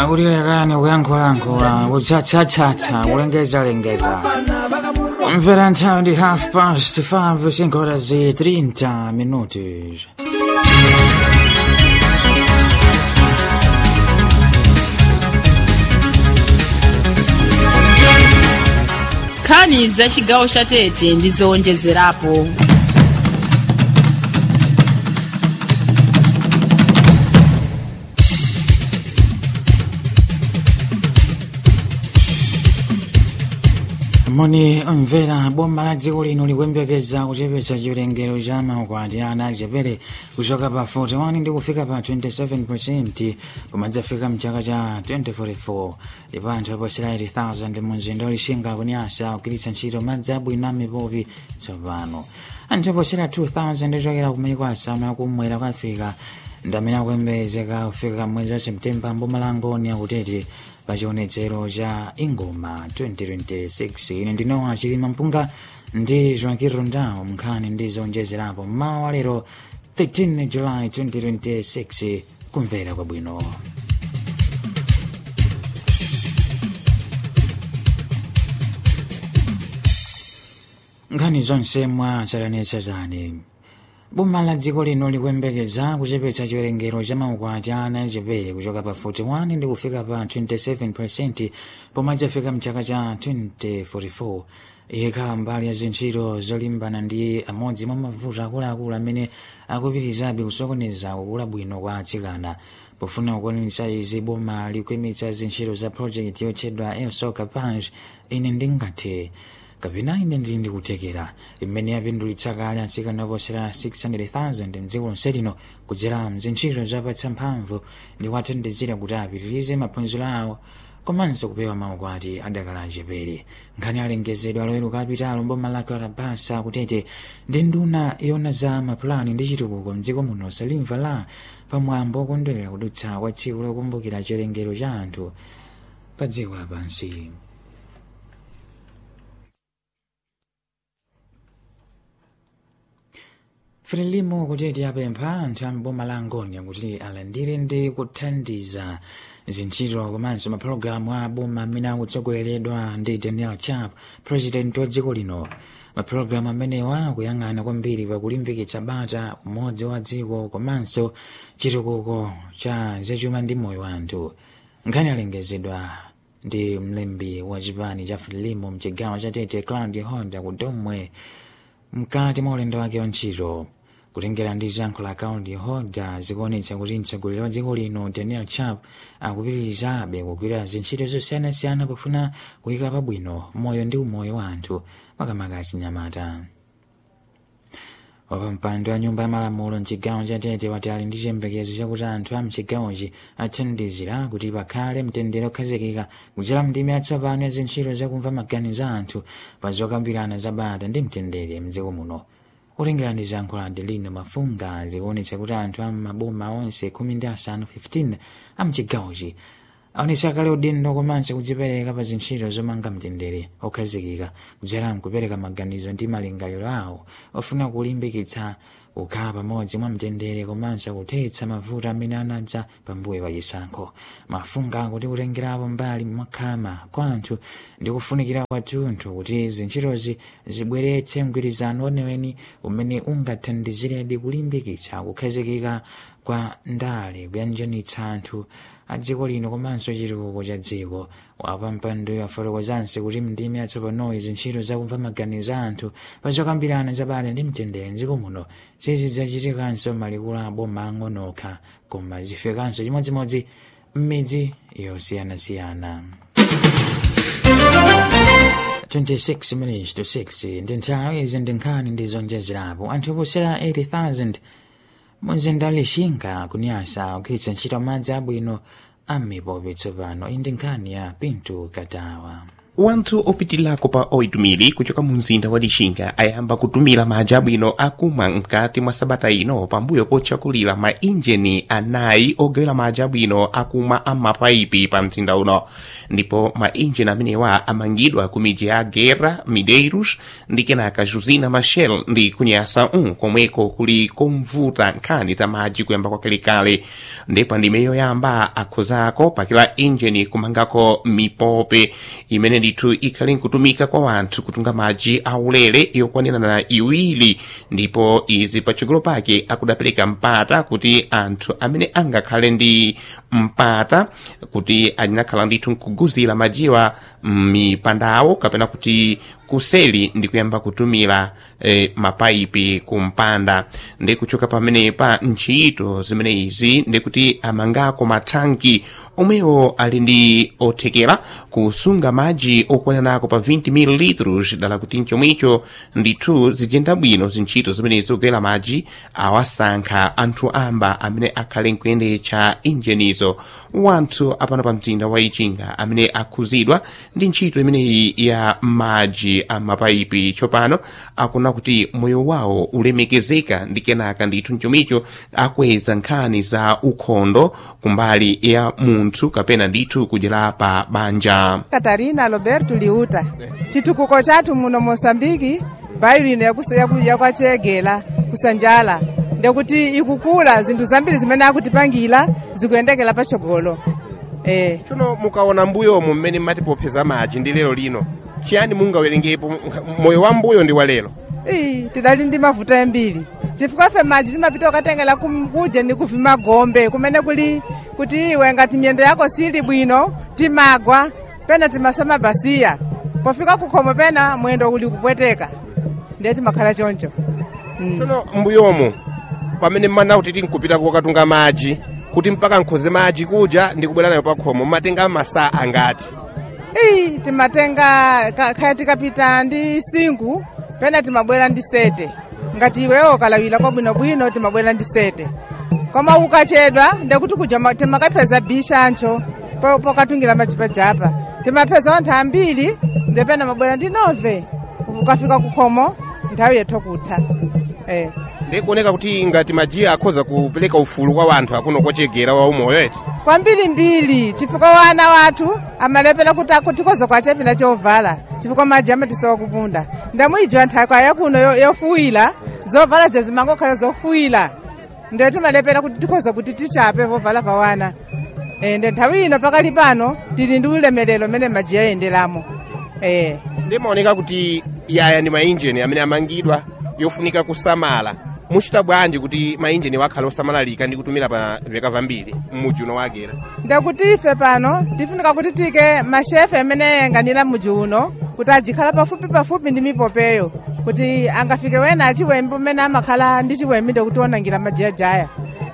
Akutilekani kuyankhulayankhula kutsatsatsatsa kulengeza-lengeza. Mvera nthawi ndi 5:30 5:30 minutos. nkhani za chigawo cha Tete ndi zowonjezerapo. Moni mvera boma la dziko lino likuyembekeza kuchepetsa chiwerengero cha maukwati ana achepere kuchoka pa 41 ndi kufika pa 27% pomadzafika mchaka cha 2044. ndipo anthu oposera 80,000 mu mzinda wolishinga kunyasa kugwiritsa ntchito madzi abwino amipopi tsopano. Anthu oposera 2,000 ochokera kumaiko asanu akumwera kwa Africa ndi amene akuyembekezeka kufika mwezi wa Septemba mboma la Ngoni akutete pa chionetsero cha Ingoma 2026. Ine ndinowa Chilima Mpunga ndi Joaquin Rondao mnkhani ndi zowonjezerapo mmawa wa lero 13 July 2026. Kumvera kwabwino. Nkhani zonse mwa tsatanetsatane. Boma la dziko lino likuyembekeza kuchepetsa chiwerengero cha maukwati ana achepere kuchoka pa 41 ndi kufika pa 27% pomadzafika mchaka cha 2044. Ikhala mbali ya zintchito zolimbana ndi amodzi mwa mavuto akuluakulu amene akupitirizabe kusokoneza kukula bwino kwa atsikana. Pofuna kukwaniritsa izi, boma likuyimitsa zintchito za project yotchedwa Elsoka Page ine ndingathe kapena ine ndili kutekera, imene yapindulitsa kale atsikana oposera 600,000 mdziko lonse lino kudzera mzintchito zopatsa mphamvu ndi kuwathandizira kuti apitirize maphunziro awo komanso kupewa maukwati adakala achepere. Nkhani alengezedwa loweruka kapitalo mboma lake Labasa kutete ndi nduna yona za mapulani ndi chitukuko mdziko muno Salimva la pamwambo wokondwerera kudutsa kwa tsiku lokumbukira chiwerengero cha anthu pa dziko lapansi. Frelimo kutete apempha anthu a mboma la Ngoni kuti alandire ndi kuthandiza zintchito komanso mapulogalamu a boma amene akutsogoleredwa ndi Daniel Chapo, president wa dziko lino. Mapulogalamu amenewa akuyang'ana kwambiri pakulimbikitsa bata, umodzi wa dziko komanso chitukuko cha zachuma ndi moyo wa anthu. Nkhani alengezedwa ndi mlembi wa chipani cha Frelimo mchigawo cha Tete Claudio Honda kudomwe mkati mwa ulendo wake wa ntchito. Kutengera ndi zankho la Claudio Honda zikuonetsa kuti mtsogoleri wa dziko lino Daniel Chapo akupitirizabe kugwira zintchito zosiyanasiyana pofuna kuyika pabwino moyo ndi umoyo wa anthu makamaka achinyamata. Wapampando wa nyumba ya malamulo mchigawo cha Tete wati ali ndi chiyembekezo chakuti anthu a mchigawochi athandizira kuti pakhale mtendere okhazikika kudzera mndime yatsopano ya zintchito zakumva maganizo a anthu pa zokambirana za bata ndi mtendere mdziko muno. Kutengera ndi zankho la Adelino Mafunga zikuonetsa kuti anthu a maboma onse 15 a mchigawochi aonetsa kale udindo komanso kudzipereka pa zintchito zomanga mtendere okhazikika kudzera mkupereka maganizo ndi malingaliro awo ofuna kulimbikitsa kukhala pamodzi mwa mtendere komanso kuthetsa mavuto amene anadza pambuyo pa chisankho. Mafunga kuti kutengerapo mbali mwakhama kwa anthu ndi kufunikira kwathunthu kuti zintchitozi zibweretse mgwirizano weniweni umene ungathandiziredi kulimbikitsa kukhazikika kwa ndale kuyanjanitsa anthu a dziko lino komanso chitukuko cha dziko. Wapampando yafotokozanso kuti mndime yatsopanoyi zintchito zakumva maganizo a anthu pa zokambirana za bata ndi mtendere mdziko muno zidzachitikanso malikulu a boma ang'ono okha koma zifikanso chimodzimodzi m'midzi yosiyanasiyana. 26 minutes to 6 ndi nthawi izi ndi nkhani ndi zowonjezerapo. Anthu oposera 80,000 mumzinda lishinga kunyasa kugwiritsa ntchito madzi abwino amipopi tsopano. Iyi ndi nkhani ya Pinto Katawa. Wanthu opitilako pa 8,000 kuchoka mu mzinda wa Lixinga ayamba kutumira madzi abwino akumwa mkati mwa sabata ino pambuyo potchakulira mainjini anayi ogawira madzi abwino akumwa amapaipi pa mzinda uno. Ndipo mainjini amenewa amangidwa ku midzi ya Guerra, Mideiros ndi kenaka Josina Machel ndi kunyasa komweko kuli kumvuta nkhani za madzi kuyamba kwakalekale. Ndipo ndime yoyamba akhozako pakila injini kumangako mipope imene ndithu ikhali nkutumika kwa wanthu kutunga madzi aulere yokwanirana iwiri. Ndipo izi patsogolo pake akudapereka mpata kuti anthu amene angakhale ndi mpata kuti anyakhala ndithu nkuguzira madziwa mipandawo kapena kuti kuseli ndi kuyamba kutumira mapaipi kumpanda. Ndi kuchoka pamenepa ntchito zimene izi ndi kuti amangako mathanki omwewo ali ndi othekera kusunga madzi okwanirako pa 20 ml dala kuti nchomwicho ndithu zijenda bwino zintchito zimene zogwera madzi awasankha anthu amba amene akhale nkuyendetsa injinizo. Wanthu apano pa mzinda wa Ichinga amene akhuzidwa ndi ntchito imeneyi ya madzi amapaipi tsopano akuna kuti moyo wawo ulemekezeka ndi kenaka ndithu nchomicho akweza nkhani za ukhondo kumbali ya munthu kapena ndithu kudyera pa banja. Katarina Roberto Liuta chitukuko chathu muno Mosambiki bairo ino yakwachegela kusanjala ndekuti ikukula zinthu zambiri zimene akutipangira zikuyendekera patsogolo. Chuno mukaona mbuyomu mmene mmatipopeza madzi ndi lero lino chiyani mungawerengepo moyo wa mbuyo ndi wa lero? Tidali ndi mavuto ambiri chifukwa fe madzi timapita ukatengera kuje ndi kuvima gombe kumene kuli kuti iwe ngati miyendo yako sili bwino timagwa pena timasoma basiya pofika kukhomo pena mwendo uli kupweteka ndiye timakhala choncho. Chuno mbuyomu pamene mmana kuti tinkupita kukatunga madzi kuti mpaka nkhoze madzi kuja ndi kubwera nayo pa khomo matenga masaa angati? Timatenga khaya tikapita ndi singu pena timabwera ndi 7 ngati iwewo kalawira kwa bwinobwino timabwera ndi 7 koma ukachedwa ndekuti kuja timakapeza bishancho pokatungira madzi pajapa timapeza anthu ambiri ndepena mabwera ndi 9 ukafika kukhomo nthawi yethu kutha. Ndikuoneka kuti ngati madzi akhoza kupereka ufulu kwa wanthu akuno kochegera wa umoyo eti kwambirimbiri chifukwa wana wathu amalepera kuti koza kwachepera chovala chifukwa madzi amatisowa kupunda ndamwijiwa nthaka yakuno yofuwira zovala zazimangokhala zofuwira ndiye timalepera kuti tikhoza kuti tichape vovala va wana. Nde nthawi ino pakali pano tili ndi ulemerero mmene madzi ayenderamo. Ndimaoneka kuti yaya ndi mainjini amene amangidwa yofunika kusamala. Muchita bwanji kuti mainjini wakhala osamalalika ndi kutumira pa veka vambiri mmuji uno wagera? Ndekuti ife pano tifunika kuti tike mashefe amene yanganira mmuji uno kuti ajikhala pafupi ndi mipopeyo kuti angafike wena achiwembe umene amakhala ndi chiwembe ndekuti onangira madzi ajaya.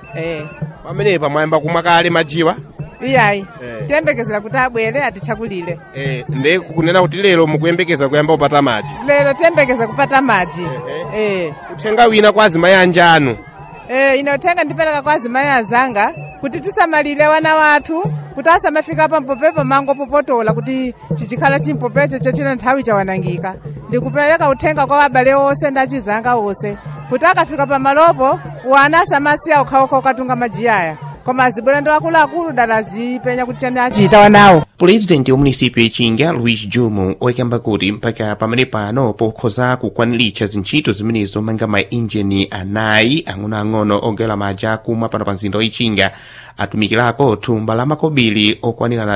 Pamenepa mwayamba kumwa kale madziwa? Iyayi tiyembekezera kuti abwere atichakulire. Nde kunena kuti lero mukuyembekeza kuyamba kupata madzi? Lero tiyembekeza kupata madzi. Uthenga wina kwa azimayi anjanu? Ine uthenga ndipereka kwa azimayi azanga kuti tisamalire wana wathu kuti asamafika pa mpopepo mango popotola kuti chichikhala chimpopecho chochina nthawi chawanangika. Ndikupereka uthenga kwa abale onse ndi achizanga onse kuti akafika pa malopo wana asamasiya okhaokha okatunga madzi aya koma azibwera ndi akuluakulu dala azipenya kuti chani achita wanawo. Pulezidenti wa munisipyo Ichinga Luis Jumu oyakamba kuti mpaka pamene pano pokhoza kukwaniritsa zintchito zimenezo manga mainjini anayi ang'onoang'ono ogawira madzi akumwa pano pa mzinda wa Ichinga atumikirako thumba la makobiri okwanirana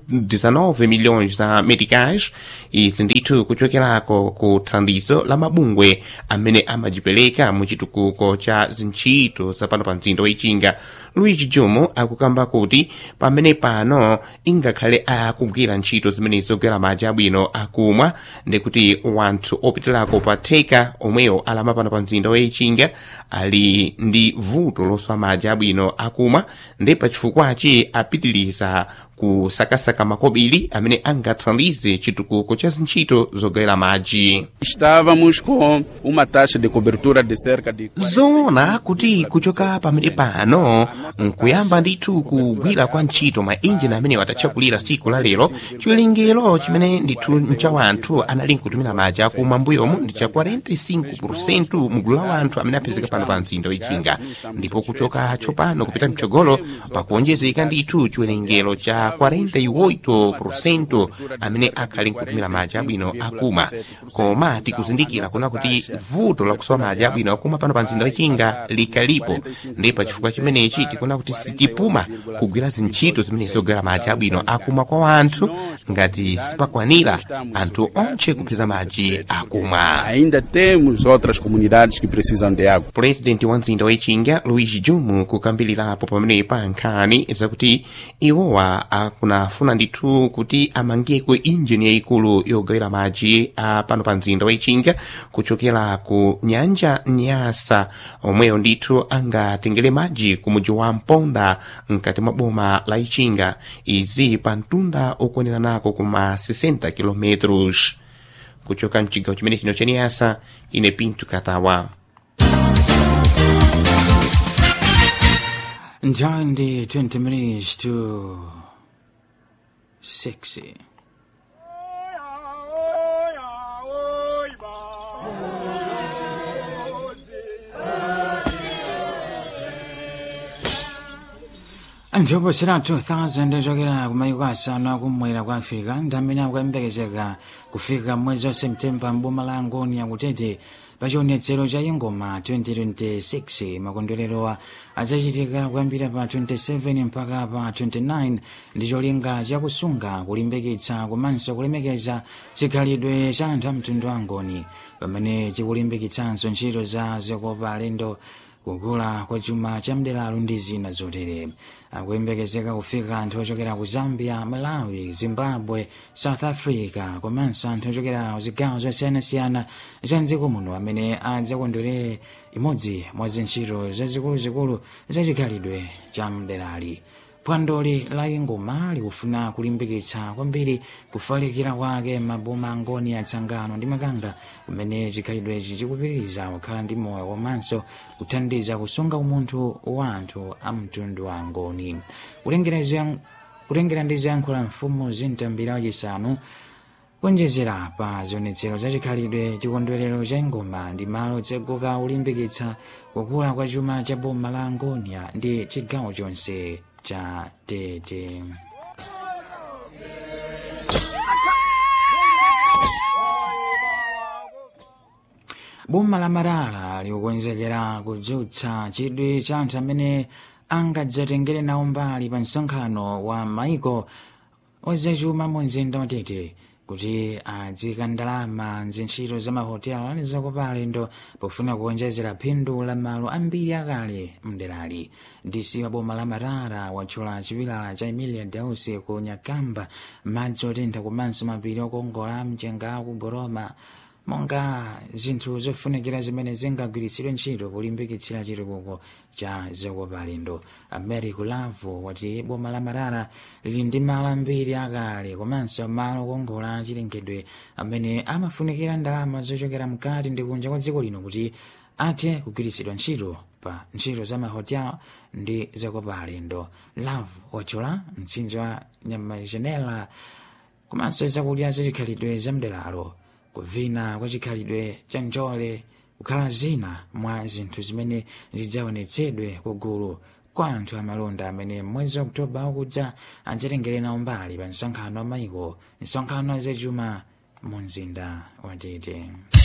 19 milhões za meticais. Izi ndithu kuchokerako ku thandizo la mabungwe amene amajipereka mu chitukuko cha zintchito za pano pa mzinda wa Ichinga. Luis Jumu akukamba kuti pamene pano ingakhale akugwira ntchito zimene zogwera madzi abwino akumwa ndikuti wanthu opitirako pa theka omwewo alama pano pa mzinda wa Ichinga ali ndi vuto loswa madzi abwino akumwa ndi pachifukwachi apitiriza kusakasaka makobiri amene angathandize chitukuko cha zintchito zogayira madzi. Estávamos com uma taxa de cobertura de cerca de zoona kuti kuchoka pamene pano nkuyamba ndithu kugwira kwa ntchito ma injini amene watatchakulira tsiku la lero, chiwerengero chimene ndithu ncha wanthu anali nkutumira madzi akumwa mbuyomu ndi cha 45% mugulu la wanthu amene apezeka pano pa mzinda wichinga, ndipo kuchoka tsopano kupita mtsogolo pakuonjezeka ndithu chiwerengero cha 48% amene akhali nkutumira madzi abwino akumwa. Koma tikuzindikira kuna kuti vuto la kusowa madzi abwino akumwa pano pa mzinda wichinga likalipo, ndipo chifukwa chimenechi tikuna kuti sitipuma kugwira zintchito zimene zogayira madzi abwino akumwa kwa wanthu ngati sipakwanira anthu onche kupeza madzi akumwa. Ainda temos outras comunidades que precisam de água. Presidenti wa mzinda wichinga Luigi Jumu kukambilirapo pamene pa nkhani zakuti iwowa akunafuna ndithu kuti amangeko injini yayikulu yogayira madzi pano pa mzinda wichinga kuchokera ku nyanja Nyasa, omweyo ndithu angatengere madzi ku mudzi wa Mponda mkati mwa boma la Ichinga, izi pa mtunda okwanira nako kuma 60 km. Kuchoka mchigawo chimene chino cha Nyasa, ine Pinto Katawa. Nthawi ndi 20 minutes to 6. Ndipo sira 2000 chokera kumayiko asanu akumwera kwa Afrika ndi amene akuyembekezeka kufika mwezi wa Septemba mboma la Angonia kutete pachionetsero cha Ingoma 2026. Makondwererowa adzachitika kuyambira pa 27 mpaka pa 29 ndi cholinga chakusunga, kulimbikitsa komanso kulemekeza chikhalidwe cha anthu a mtundu wa Ngoni, pamene chikulimbikitsanso ntchito za zokopa alendo, kukula kwa chuma cha mderalo ndi zina zotere. Akuyembekezeka kufika anthu ochokera ku Zambia, Malawi, Zimbabwe, South Africa komanso anthu ochokera ku zigawo zosiyanasiyana za mdziko muno amene adzakondwerere imodzi mwa zintchito zazikuluzikulu za chikhalidwe cha mderali. Phwandoli la Ingoma likufuna kulimbikitsa kwambiri kufalikira kwake maboma Ngoni ya Tsangano ndi Makanga, kumene chikhalidwechi chikupitiriza kukhala ndi moyo komanso kuthandiza kusunga umunthu wa anthu a mtundu wa Ngoni. Kulengera ndi ziyankho la mfumu Zintambira wachisanu, kuonjezera pa zionetsero za chikhalidwe, chikondwerero cha Ingoma ndi malo otseguka kulimbikitsa kukula kwa chuma cha boma la Angonia ndi chigawo chonse cha Tete. Boma la Marara likukonzekera kudzutsa chidwi cha anthu amene angadzatengere nawo mbali pa msonkhano wa maiko ozachuma mu mzinda wa Tete kuti adzika ndalama mzintchito za mahotela ndi zokopa alendo pofuna kuonjezera phindu la malo ambiri akale mderali. DC wa boma la Marara watchula chipilala cha Emilia Dausi ku Nyakamba, madzi otentha komanso mapiri okongola mchenga ku Boroma monga zinthu zofunikira zimene zingagwiritsidwe ntchito kulimbikitsira chitukuko cha zokopa alendo. Americo Lavo wati boma la Marara lili ndi malo ambiri akale komanso malo okongola chilengedwe amene amafunikira ndalama zochokera mkati ndi kunja kwa dziko lino kuti athe kugwiritsidwa ntchito pa ntchito za mahotela ndi zokopa alendo. Lavo watchula mtsinje wa Nyamajenela komanso zakudya zachikhalidwe za mderalo, kuvina kwa chikhalidwe cha njole kukhala zina mwa zinthu zimene zidzaonetsedwe kugulu kwa anthu amalonda amene mwezi wa Oktoba ukudza adzatengere nawo mbali pa msonkhano wa maiko, msonkhano wa zachuma mu mzinda wa Tete.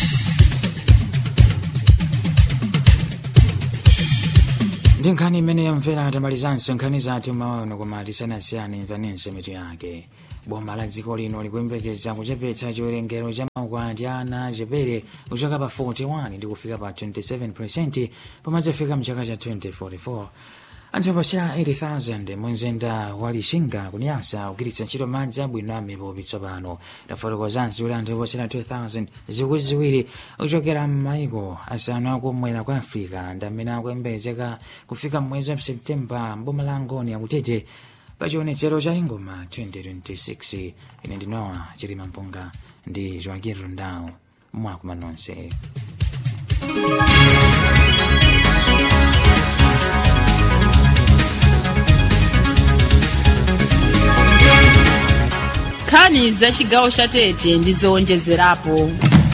Ndi nkhani imene yamvera tamalizanso nkhani zathu maono, koma tisanasiyane imvanenso mitu yake. Boma la dziko lino likuyembekeza kuchepetsa chiwerengero cha maukwati a ana achepere kuchoka pa 41 ndi kufika pa 27% pomadzafika mchaka cha 2044. Anthu oposera 80,000 mu mzinda wa Lichinga kunyasa kugwiritsa ntchito madzi abwino amipopi tsopano. Tafotokozanso kuti anthu oposera 2,000 ziwiri kuchokera m'maiko asanu akumwera kwa Afrika ndi amene akuyembekezeka kufika mwezi wa Septemba mboma la Angonia kutete pa chionetsero cha ingoma 2026. Ine ndinowa Chilima Mpunga ndi Joaquin Rundao mwakuma nonse. nkhani za chigawo cha Tete ndi zowonjezerapo.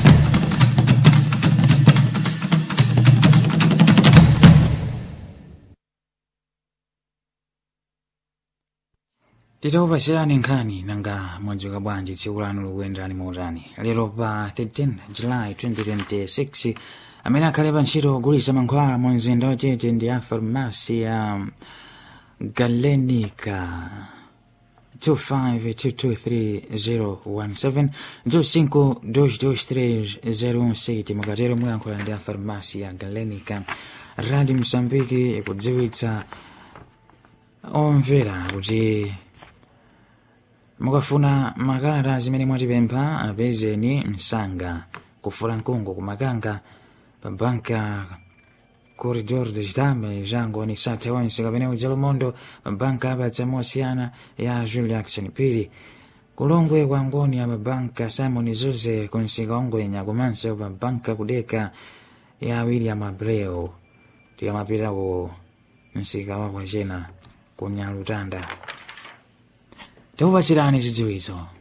Titawupasirani nkhani nanga mwadzuka bwanji tsiku lanu likuyenderani mautani. Lero pa 13 July 2026 amene akhale pa ntchito kugulitsa mankhwala mu mzinda wa Tete ndi a farmasi ya Galenica 25223017 25223017 mukatero muyankhula ndi a farmasi ya Galenica. Radio Msambiki ikudziwitsa omvera kuti mukafuna makalata zimene mwatipempha apezeni msanga kufula mkungu kumakanga pa banka Corridor de Chitame jango ni sate wansi kapena udzalomondo pa banka apatsa mosiyana ya Julia Action Piri kulongwe kwa ngoni ya banka Simon Zuze kunsika ongwenya komanso pa banka kudeka ya William Abreu tiyamapita ku msika wa kwa jena kunyalutanda. Tawupasirani zidziwitso.